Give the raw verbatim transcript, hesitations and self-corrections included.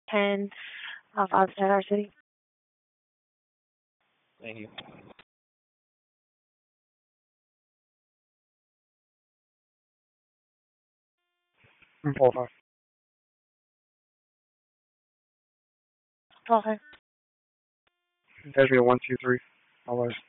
ten off outside our city. Thank you. four five. Okay. That'd be a one two three. All right.